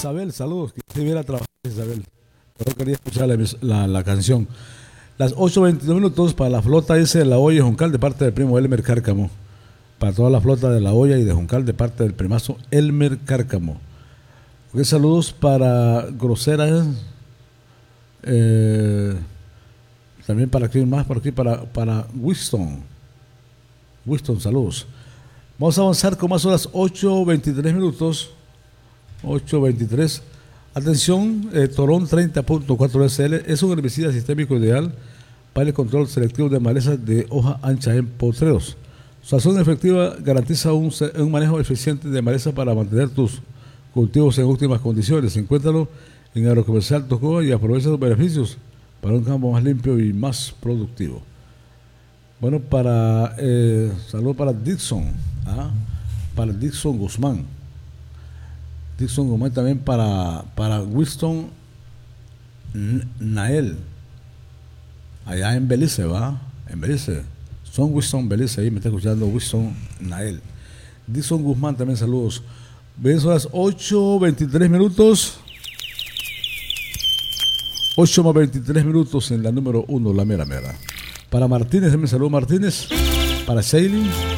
Isabel, saludos. Que te viera trabajar, Isabel. Pero quería escuchar la canción. Las 8:22 minutos para la flota ese de La Hoya y Juncal de parte del primo Elmer Cárcamo. Para toda la flota de La Hoya y de Juncal de parte del primazo Elmer Cárcamo. Okay, saludos para Grosera. También para aquí más, por aquí para Winston. Winston, saludos. Vamos a avanzar con más horas, 8:23 minutos. 8:23. Atención, Torón 30.4 SL es un herbicida sistémico ideal para el control selectivo de malezas de hoja ancha en potreros. Su acción efectiva garantiza un manejo eficiente de maleza para mantener tus cultivos en óptimas condiciones. Encuéntralo en Agrocomercial Tocoa y aprovecha los beneficios para un campo más limpio y más productivo. Bueno, saludo para Dixon, para Dixon Guzmán. Dixon Guzmán también para Winston Nael, allá en Belice, en Belice. Son Winston Belice, ahí me está escuchando Winston Nael. Dixon Guzmán también saludos. Ven, son las 8:23 minutos. 8:23 minutos en la número 1, la mera mera. Para Martínez, también saludo Martínez. Para Shailin.